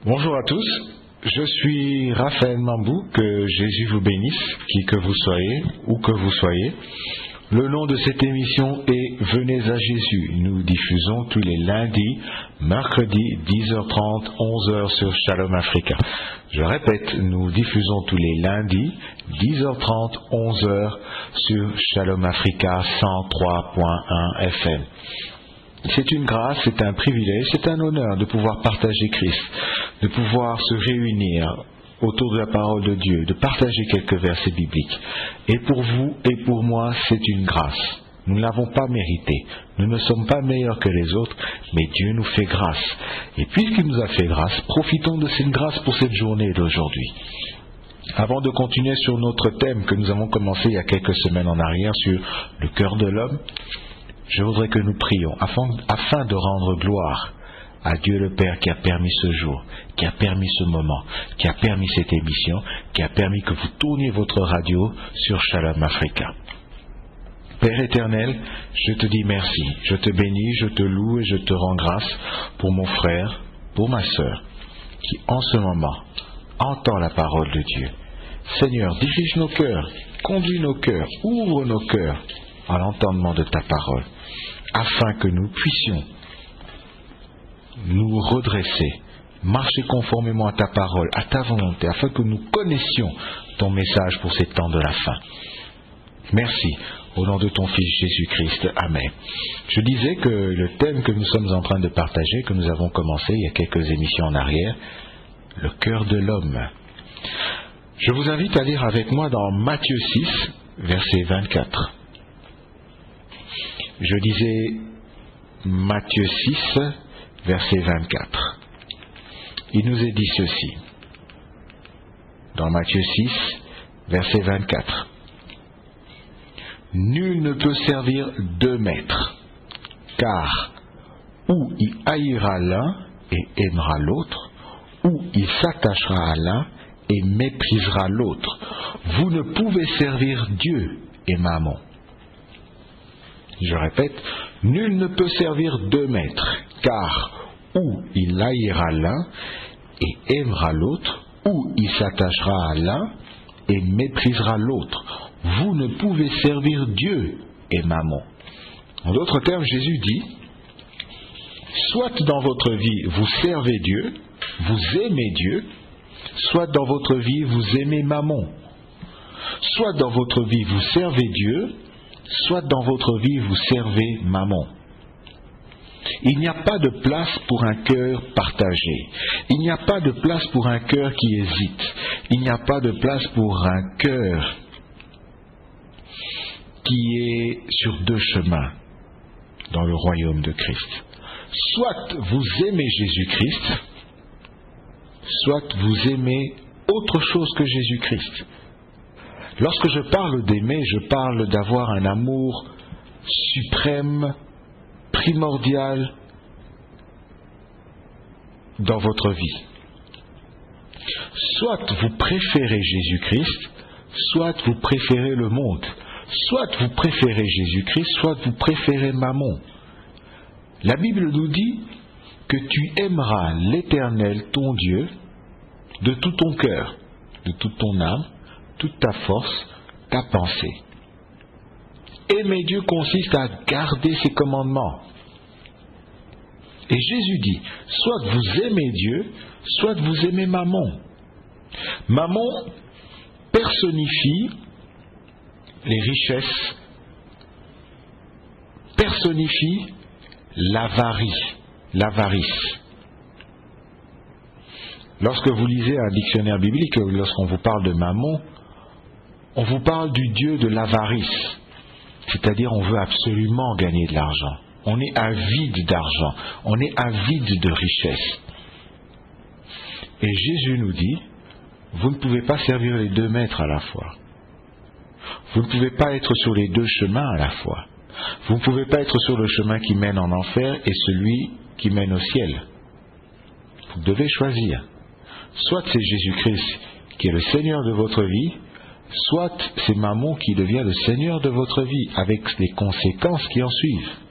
Bonjour à tous, je suis Raphaël Mambou, que Jésus vous bénisse, qui que vous soyez, où que vous soyez. Le nom de cette émission est Venez à Jésus. Nous diffusons tous les lundis, mercredis, 10h30, 11h sur Shalom Africa. Je répète, nous diffusons tous les lundis, 10h30, 11h sur Shalom Africa 103.1 FM. C'est une grâce, c'est un privilège, c'est un honneur de pouvoir partager Christ, de pouvoir se réunir autour de la parole de Dieu, de partager quelques versets bibliques. Et pour vous et pour moi, c'est une grâce. Nous ne l'avons pas mérité. Nous ne sommes pas meilleurs que les autres, mais Dieu nous fait grâce. Et puisqu'il nous a fait grâce, profitons de cette grâce pour cette journée d'aujourd'hui. Avant de continuer sur notre thème que nous avons commencé il y a quelques semaines en arrière sur le cœur de l'homme, je voudrais que nous prions afin de rendre gloire à Dieu le Père qui a permis ce jour, qui a permis ce moment, qui a permis cette émission, qui a permis que vous tourniez votre radio sur Shalom Africa. Père éternel, je te dis merci, je te bénis, je te loue et je te rends grâce pour mon frère, pour ma sœur, qui en ce moment entend la parole de Dieu. Seigneur, dirige nos cœurs, conduis nos cœurs, ouvre nos cœurs à l'entendement de ta parole, afin que nous puissions nous redresser, marcher conformément à ta parole, à ta volonté, afin que nous connaissions ton message pour ces temps de la fin. Merci, au nom de ton Fils Jésus-Christ. Amen. Je disais que le thème que nous sommes en train de partager, que nous avons commencé il y a quelques émissions en arrière, le cœur de l'homme. Je vous invite à lire avec moi dans Matthieu 6, verset 24. Je disais Matthieu 6, verset 24. Il nous est dit ceci, dans Matthieu 6, verset 24. Nul ne peut servir deux maîtres, car ou il haïra l'un et aimera l'autre, ou il s'attachera à l'un et méprisera l'autre. Vous ne pouvez servir Dieu et Mammon. Je répète, nul ne peut servir deux maîtres, car ou il haïra l'un et aimera l'autre, ou il s'attachera à l'un et méprisera l'autre. Vous ne pouvez servir Dieu et Mammon. En d'autres termes, Jésus dit, soit dans votre vie vous servez Dieu, vous aimez Dieu, soit dans votre vie vous aimez Mammon. Soit dans votre vie vous servez Dieu, soit dans votre vie vous servez Mammon. Il n'y a pas de place pour un cœur partagé. Il n'y a pas de place pour un cœur qui hésite. Il n'y a pas de place pour un cœur qui est sur deux chemins dans le royaume de Christ. Soit vous aimez Jésus-Christ, soit vous aimez autre chose que Jésus-Christ. Lorsque je parle d'aimer, je parle d'avoir un amour suprême, primordial dans votre vie. Soit vous préférez Jésus-Christ, soit vous préférez le monde. Soit vous préférez Jésus-Christ, soit vous préférez Mammon. La Bible nous dit que tu aimeras l'Éternel, ton Dieu, de tout ton cœur, de toute ton âme, toute ta force, ta pensée. Aimer Dieu consiste à garder ses commandements. Et Jésus dit, soit vous aimez Dieu, soit vous aimez Mammon. Mammon personnifie les richesses, personnifie l'avarice. Lorsque vous lisez un dictionnaire biblique, lorsqu'on vous parle de Mammon, on vous parle du dieu de l'avarice. C'est-à-dire, on veut absolument gagner de l'argent. On est avide d'argent. On est avide de richesse. Et Jésus nous dit, vous ne pouvez pas servir les deux maîtres à la fois. Vous ne pouvez pas être sur les deux chemins à la fois. Vous ne pouvez pas être sur le chemin qui mène en enfer et celui qui mène au ciel. Vous devez choisir. Soit c'est Jésus-Christ qui est le Seigneur de votre vie, soit c'est Mammon qui devient le Seigneur de votre vie, avec les conséquences qui en suivent.